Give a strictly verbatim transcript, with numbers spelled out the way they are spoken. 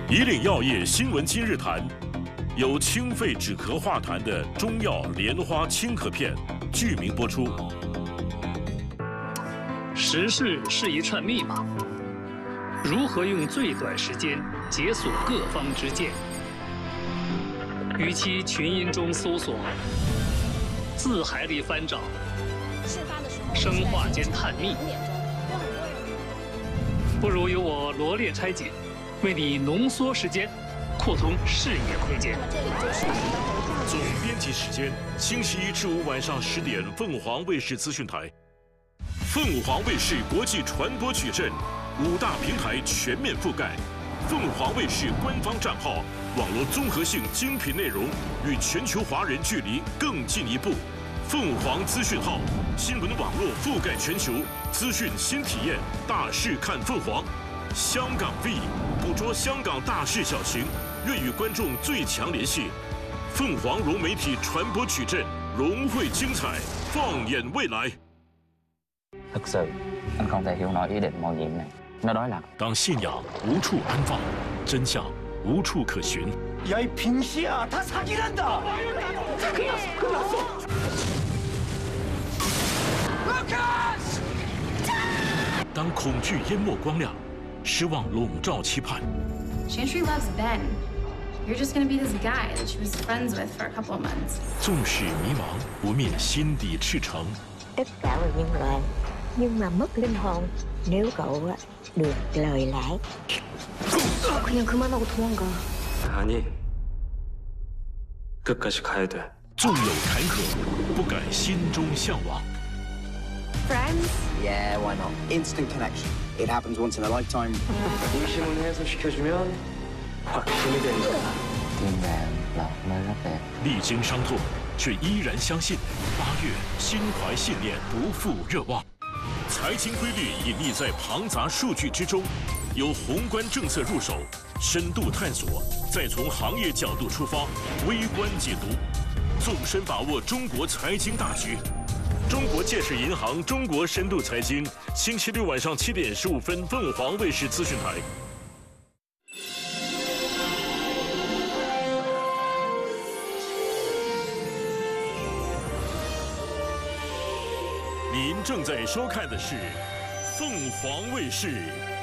以岭药业新闻今日谈，由清肺止咳化痰的中药莲花清咳片剧名播出。 时事是一串密码，如何用最短时间解锁各方之见？与其群音中搜索，字海里翻找，生化间探秘，不如由我罗列拆解，为你浓缩时间，扩通视野空间。 总编辑时间：星期一至五晚上十点，凤凰卫视资讯台。凤凰卫视国际传播矩阵，五大平台全面覆盖。凤凰卫视官方账号，网络综合性精品内容与全球华人距离更进一步。凤凰资讯号，新闻网络覆盖全球，资讯新体验，大事看凤凰。香港 V 捕捉香港大事小情，愿与观众最强联系。凤凰融媒体传播矩阵，融汇精彩，放眼未来。 thực sự anh không thể hiểu nổi ý định mạo nhiệm này. Nó đối lập. 当信仰无处安放，真相无处可寻。 야 이 빙시야, 다 사기란다. 끝났어, 끝났어. 루카스! 当恐惧淹没光亮，失望笼罩期盼。 Chantry loves Ben. You're just gonna be this guy that she was friends with for a couple of months. 纵使迷茫，不灭心底赤诚。 Tất cả là nhân loại, nhưng mà mất linh hồn nếu cậu được lời lẽ. 그냥 그만하고 도망가. 아니, 끝까지 가야 돼. 纵有坎坷，不改心中向往。 Friends? Yeah, why not? Instant connection. It happens once in a lifetime. 의심을 해소시켜주면 확신이 되는 거야. Tim bạn là nơi rất đẹp. 历经伤痛，却依然相信八月心怀信念，不负热望。财经规律隐匿在庞杂数据之中，由宏观政策入手，深度探索，再从行业角度出发，微观解读，纵深把握中国财经大局。中国建设银行中国深度财经，星期六晚上七点十五分，凤凰卫视资讯台。 您正在收看的是凤凰卫视